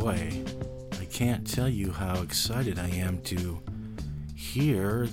boy, I can't tell you how excited I am to hear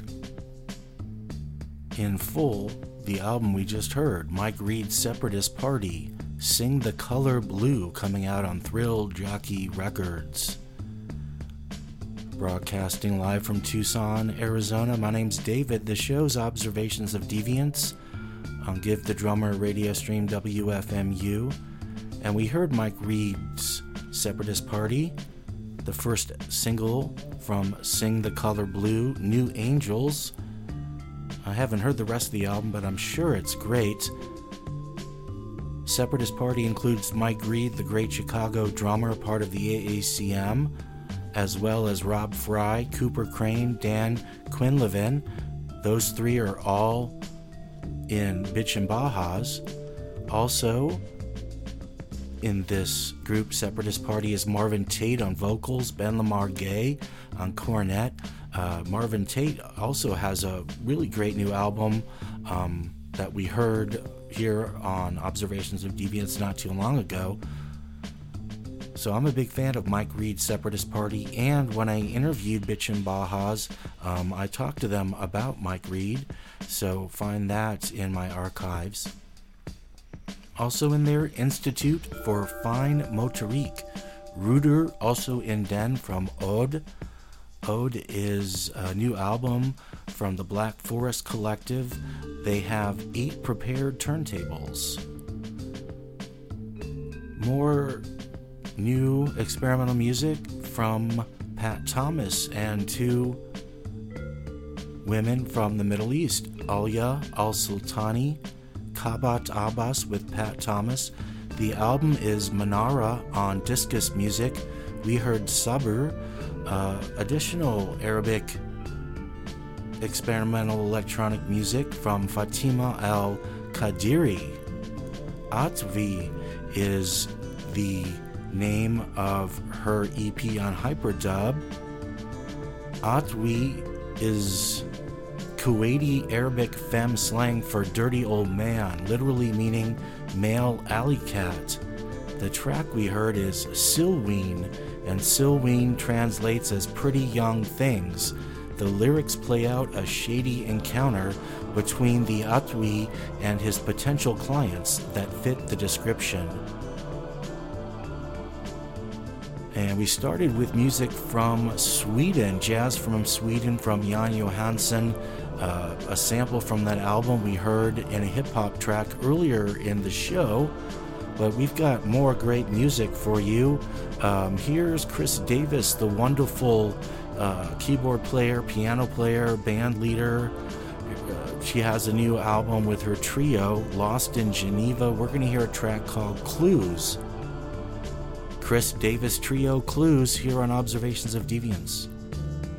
in full the album we just heard, Mike Reed's Separatist Party, Sing the Color Blue, coming out on Thrill Jockey Records. Broadcasting live from Tucson, Arizona, my name's David. The show's Observations of Deviance on Give the Drummer radio stream WFMU. And we heard Mike Reed's Separatist Party, the first single from Sing the Color Blue, New Angels. I haven't heard the rest of the album, but I'm sure it's great. Separatist Party includes Mike Reed, the great Chicago drummer, part of the AACM, as well as Rob Fry, Cooper Crane, Dan Quinlivan. Those three are all in Bitchin' Bajas. Also in this group, Separatist Party, is Marvin Tate on vocals, Ben Lamar Gay on cornet. Marvin Tate also has a really great new album that we heard here on Observations of Deviance not too long ago. So I'm a big fan of Mike Reed's Separatist Party, and when I interviewed Bitchin' Bajas, I talked to them about Mike Reed, so find that in my archives. Also in there, Institute for Fine Motorique. Ruder, also in Den from Ode. Ode is a new album from the Black Forest Collective. They have 8 prepared turntables. More new experimental music from Pat Thomas and 2 women from the Middle East, Alia Al-Sultani, Kabat Abbas with Pat Thomas. The album is Manara on Discus Music. We heard Sabr, additional Arabic experimental electronic music from Fatima Al-Qadiri. Atvi is the name of her EP on Hyperdub. Atwi is Kuwaiti Arabic femme slang for dirty old man, literally meaning male alley cat. The track we heard is Silween, and Silween translates as pretty young things. The lyrics play out a shady encounter between the Atwi and his potential clients that fit the description. And we started with music from Sweden, jazz from Sweden from Jan Johansson, a sample from that album we heard in a hip-hop track earlier in the show. But we've got more great music for you. Here's Chris Davis, the wonderful keyboard player, piano player, band leader. She has a new album with her trio, Lost in Geneva. We're going to hear a track called Clues. Chris Davis Trio, Clues, here on Observations of Deviance.